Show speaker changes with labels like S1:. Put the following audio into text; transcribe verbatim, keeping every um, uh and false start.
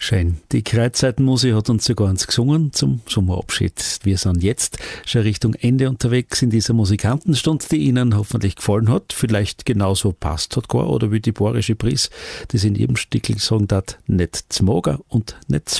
S1: Schön. Die Kreuzseitenmusik hat uns sogar eins gesungen zum Sommerabschied. Wir sind jetzt schon Richtung Ende unterwegs in dieser Musikantenstunde, die Ihnen hoffentlich gefallen hat. Vielleicht genauso passt hat gar, oder wie die bayerische Pries, die in jedem Stickel sagen hat, nicht zu mager und nicht zu